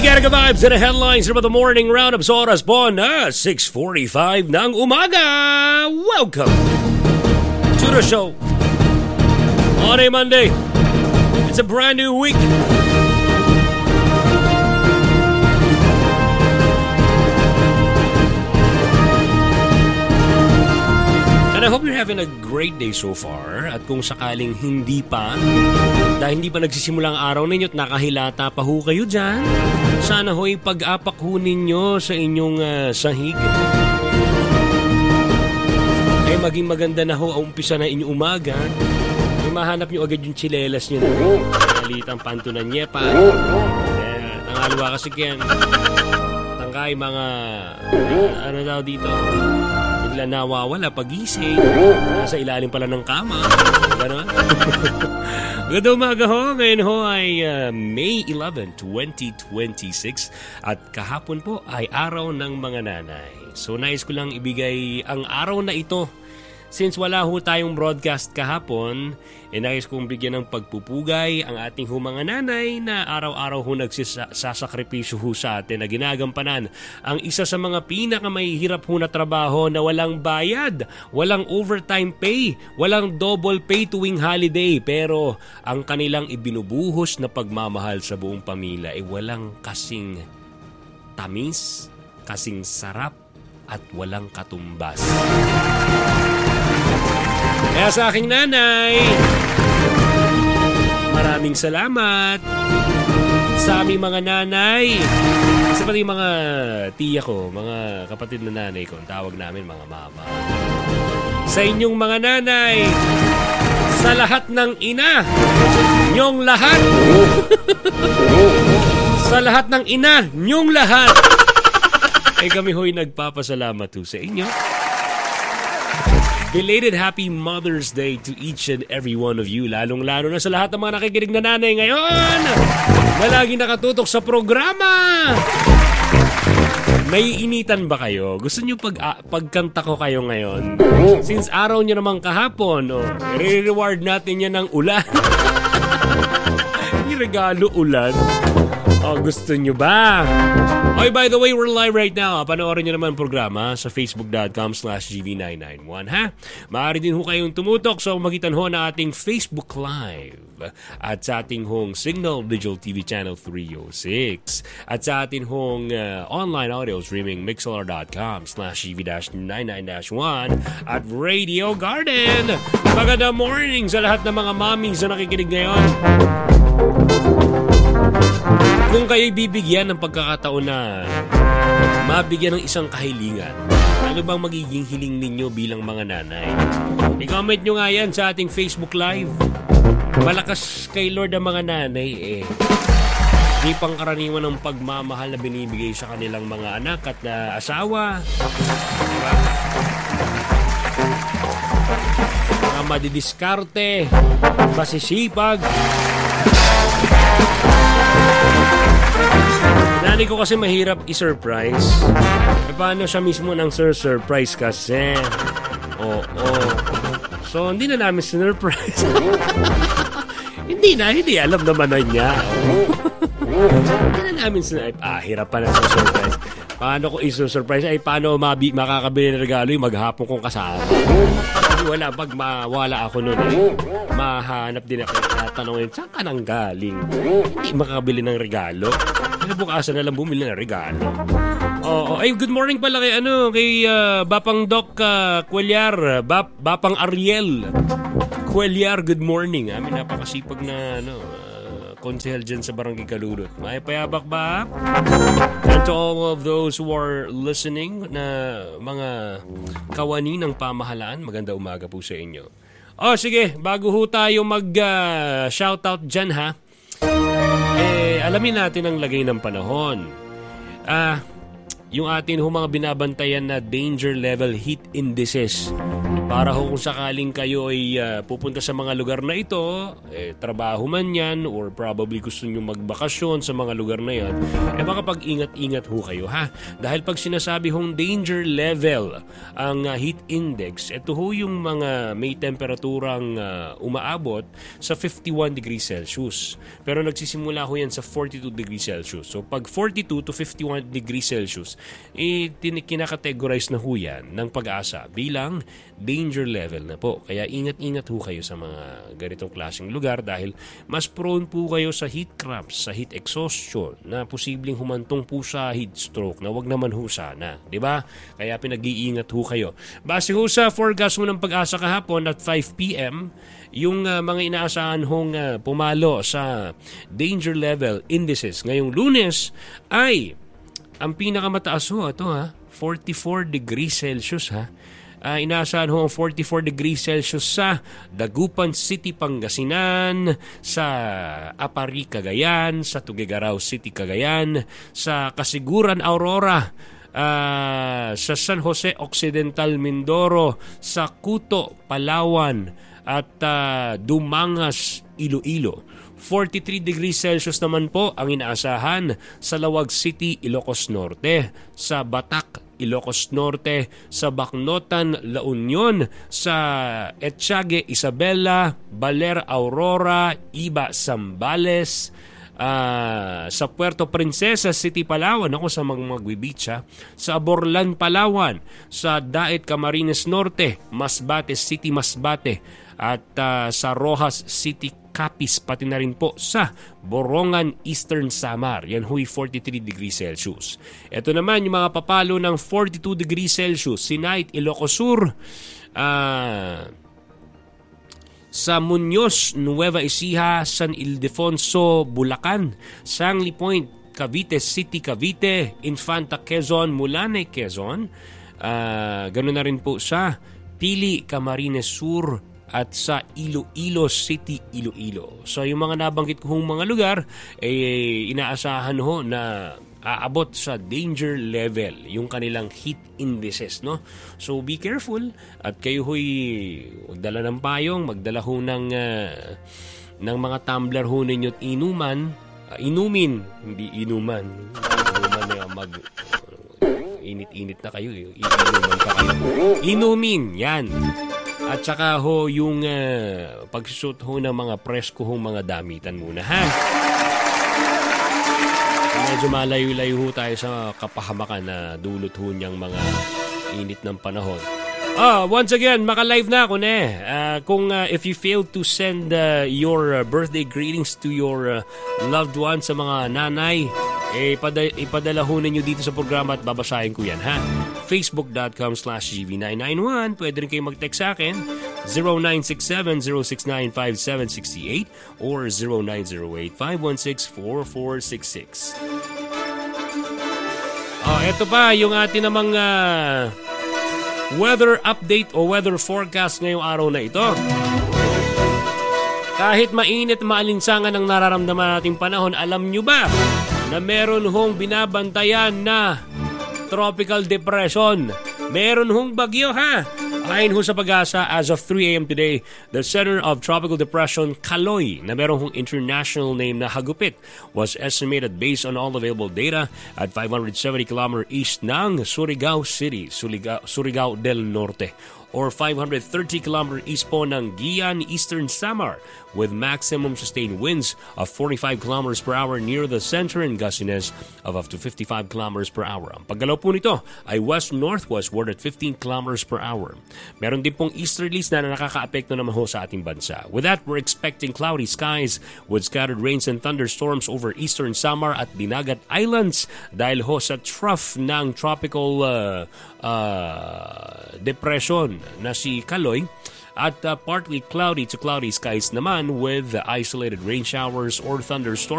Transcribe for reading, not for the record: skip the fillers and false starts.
Garga Vibes and the headlines about the morning roundup sa oras po na 6:45 ng umaga. Welcome to the show on a Monday. It's a brand new week. And I hope you're having a great day so far. At kung sakaling hindi pa, dahil hindi pa nagsisimula ang araw ninyo at nakahilata pa ho kayo dyan, sana ho'y pag-apak ho ninyo sa inyong sahig. Ay maging maganda na ho ang umpisa na inyong umaga. Ay mahanap nyo agad yung tsilelas nyo na. Nalitang panto na nyepa. Tangalwa kasi kyan. Tangkay mga, ano daw dito, bigla nawawala pagising. Nasa ilalim pala ng kama. Gano'n? Good umaga ho. Ngayon ho ay May 11, 2026 at kahapon po ay araw ng mga nanay. So nais ko lang ibigay ang araw na ito. Since wala ho tayong broadcast kahapon, nais kong bigyan ng pagpupugay ang ating mga nanay na araw-araw ho nagsasakripisyo ho sa atin na ginagampanan ang isa sa mga pinakamahihirap ho na trabaho na walang bayad, walang overtime pay, walang double pay tuwing holiday, pero ang kanilang ibinubuhos na pagmamahal sa buong pamilya ay walang kasing tamis, kasing sarap at walang katumbas. Kaya sa aking nanay, maraming salamat. Sa aming mga nanay, sa pati mga tiya ko, mga kapatid na nanay ko, ang tawag namin mga mama. Sa inyong mga nanay, sa lahat ng ina, nyong lahat. Sa lahat ng ina, nyong lahat. Ay kami ho'y nagpapasalamat ho sa inyo. Belated Happy Mother's Day to each and every one of you. Lalong-lalo na sa lahat ng mga nakikinig na nanay ngayon na lagi nakatutok sa programa. May initan ba kayo? Gusto nyo pagkanta ko kayo ngayon? Since araw nyo naman kahapon, i-reward natin yan ng ulan. Regalo ulan. Gusto nyo ba? By the way, we're live right now. Panoorin nyo naman ang programa sa facebook.com/gv991, ha? Maaari din ho kayong tumutok sa magitan ho na ating Facebook Live at sa ating hong Signal Digital TV Channel 306 at sa ating hong online audio streaming mixlr.com/gv-99-1 at Radio Garden. Magandang morning sa lahat ng mga mommies na nakikinig ngayon. Kung kayo'y bibigyan ng pagkakataon na mabigyan ng isang kahilingan, ano bang magiging hiling ninyo bilang mga nanay? I-comment nyo nga yan sa ating Facebook Live. Malakas kay Lord ang mga nanay di pangkaraniwan ng pagmamahal na binibigay sa kanilang mga anak at asawa. Diba? Mga madidiskarte, masisipag. Nanay ko kasi mahirap i-surprise. Paano siya mismo nang surprise kasi? Oo. So, hindi na namin sinurprise. Hindi. Alam naman na niya. Hindi na namin sinurprise. Hirap pa na sa surprise. Paano ko i-surprise? Paano makakabili ng regalo yung maghapon kong kasama? Wala. Pag mawala ako nun, mahanap din ako. Tatanungin, saan ka nang galing? Hindi makakabili ng regalo. Bukasan na lang bumili ng regalo. Good morning pala kay Bapang Doc Cuellar, Bapang Ariel Cuellar, good morning. Amin napakasipag na konsehal dyan sa Barangay Kalulot. May payabak ba? And to all of those who are listening na mga kawani ng pamahalaan, maganda umaga po sa inyo. Sige, bago ho tayo mag-shoutout dyan ha, alamin natin ang lagay ng panahon. Yung atin mga binabantayan na danger level heat indices Para ho kung sakaling kayo ay pupunta sa mga lugar na ito, trabaho man yan or probably gusto nyo magbakasyon sa mga lugar na yan, makapag-ingat-ingat ho kayo ha. Dahil pag sinasabi hong danger level ang heat index, ito ho yung mga may temperaturang umaabot sa 51 degrees Celsius. Pero nagsisimula ho yan sa 42 degrees Celsius. So pag 42 to 51 degrees Celsius, kinakategorize na ho yan ng Pag-asa bilang danger level na po. Kaya ingat-ingat ho kayo sa mga ganitong klaseng lugar dahil mas prone po kayo sa heat cramps, sa heat exhaustion na posibleng humantong po sa heat stroke na wag naman ho sana. Diba? Kaya pinag-iingat ho kayo. Base ho sa forecast mo ng Pag-asa kahapon at 5 p.m., yung mga inaasahan hong pumalo sa danger level indices ngayong Lunes ay ang pinakamataas ho, ito 44 degrees Celsius ha. Inaasahan ho ang 44 degrees Celsius sa Dagupan City, Pangasinan, sa Apari, Cagayan, sa Tuguegarao City, Cagayan, sa Kasiguran, Aurora, sa San Jose Occidental, Mindoro, sa Cuto, Palawan, at Dumangas, Iloilo. 43 degrees Celsius naman po ang inaasahan sa Lawag City, Ilocos Norte, sa Batak, Ilocos Norte, sa Bacnotan, La Union, sa Etxague, Isabela, Baler, Aurora, Iba, Zambales, sa Puerto Princesa City, Palawan, ako sa Magbeach, sa Borlan, Palawan, sa Daet, Camarines Norte, Masbate City, Masbate, at sa Rojas City, Capiz, pati na rin po sa Borongan, Eastern Samar. Yan huy 43 degrees Celsius. Ito naman yung mga papalo ng 42 degrees Celsius. Sinait, Ilocos Sur, sa Muñoz, Nueva Ecija, San Ildefonso, Bulacan, Sangli Point, Cavite City, Cavite, Infanta, Quezon, Mulane, Quezon. Ganoon na rin po sa Pili, Camarines Sur, at sa Iloilo City, Iloilo. So yung mga nabanggit kong mga lugar inaasahan ho na aabot sa danger level yung kanilang heat indices, no? So be careful at kayo ho'y magdala ng payong, magdala ho ng mga tumbler ho ninyo at inuman, inumin, hindi inuman. Inuman na init-init na kayo, inuman pa kayo. Inumin, yan. At saka ho yung pagsusot ho ng mga presko ho mga damitan muna ha. Medyo malayo-layo ho tayo sa kapahamakan na dulot ho niyang mga init ng panahon. Once again, maka-live na ako kung if you failed to send your birthday greetings to your loved ones sa mga nanay, ipadala ho ninyo dito sa programa at babasahin ko yan ha. Facebook.com/GV991. Pwede rin kayo mag-text sa akin 0967-069-5768 or 0908-516-4466. Ito pa yung atin namang weather update o weather forecast ngayong araw na ito. Kahit mainit maalinsangan ang nararamdaman nating panahon, alam nyo ba na meron hong binabantayan na tropical depression? Meron hong bagyo ha? Ayon ho sa Pag-asa, as of 3 a.m. today, the center of tropical depression Kaloy, na meron hong international name na Hagupit, was estimated based on all available data at 570 km east ng Surigao City, Surigao del Norte, or 530 km east po ng Gian, Eastern Samar, with maximum sustained winds of 45 km per hour near the center and gustiness of up to 55 km per hour. Ang paggalaw po nito ay west-northwestward at 15 km per hour. Meron din pong easterlies na nakaka-apekto naman ho sa ating bansa. With that, we're expecting cloudy skies with scattered rains and thunderstorms over Eastern Samar at Dinagat Islands dahil ho sa trough ng tropical depression na si Kaloy. At partly cloudy to cloudy skies naman with isolated rain showers or thunderstorms